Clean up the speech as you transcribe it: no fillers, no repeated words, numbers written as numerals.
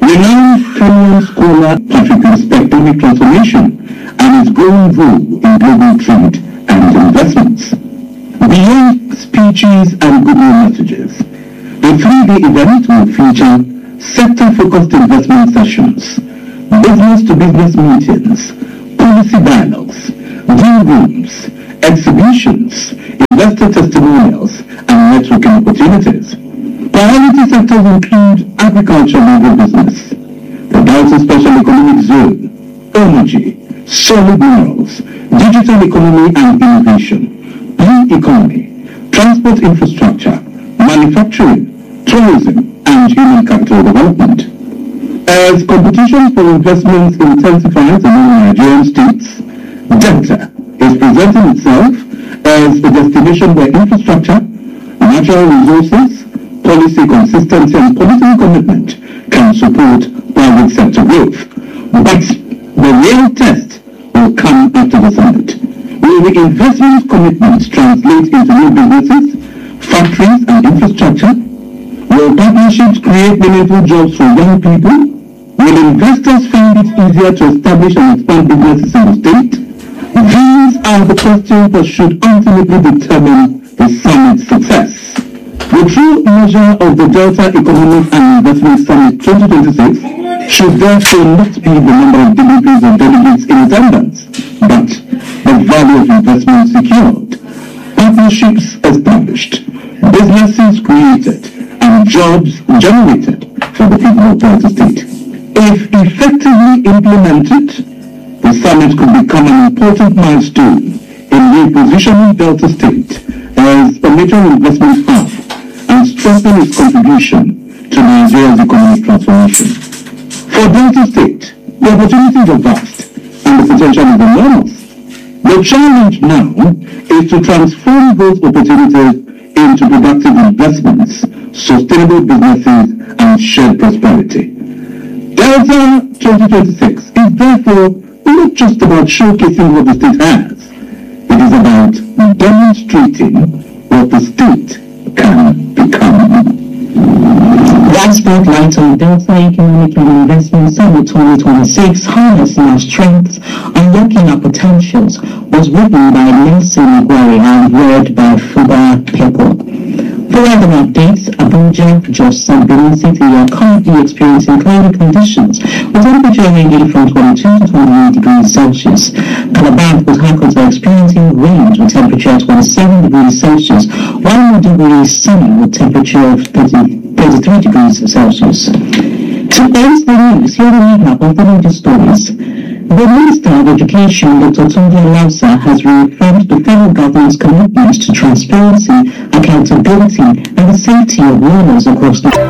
Renowned Kenyan scholar Patrick respects economic transformation and its growing role in global trade and investments. Beyond speeches and goodwill messages, the 3-day event will feature sector-focused investment sessions, business-to-business meetings, policy dialogues, deal rooms, exhibitions, investor testimonials, and networking opportunities. Priority sectors include agriculture and agribusiness, the Delta Special Economic Zone, energy, solid minerals, digital economy and innovation, blue economy, transport infrastructure, manufacturing, tourism, and human capital development. As competition for investments intensifies among Nigerian states, Delta is presenting itself as a destination where infrastructure, natural resources, policy consistency, and political commitment can support private sector growth. But the real test will come after the summit. Will the investment commitments translate into new businesses, factories, and infrastructure? Will partnerships create meaningful jobs for young people? Will investors find it easier to establish and expand businesses in the state? These are the questions that should ultimately determine the summit's success. The true measure of the Delta Economic and Investment Summit 2026 should therefore not be the number of deliveries or delegates in attendance, but the value of investment secured, partnerships established, businesses created, and jobs generated for the people of Delta State. If effectively implemented, the summit could become an important milestone in repositioning Delta State as a major investment hub and strengthen its contribution to Nigeria's economic transformation. For Delta State, the opportunities are vast and the potential is enormous. The challenge now is to transform those opportunities into productive investments, sustainable businesses, and shared prosperity. Delta 2026 is therefore not just about showcasing what the state has. It is about demonstrating what the state can become. That spotlight on Delta Economic and Investment Summit 2026, Harnessing Our Strengths, Unlocking Our Potentials, was written by Nelson Igwari and read by Fuba Pepo. For other updates, Abuja, Jos, and Benin City are currently experiencing cloudy conditions with temperature ranging from 22 to 28 degrees Celsius. Calabar and Port Harcourt are experiencing rain with temperature at 27 degrees Celsius, while Maiduguri is sunny with temperature of 33 degrees Celsius. To end the news, here we have of the latest stories. The Minister of Education, Dr. Tunde Lausa, has reaffirmed the federal government's commitment to transparency, accountability, and the safety of learners across the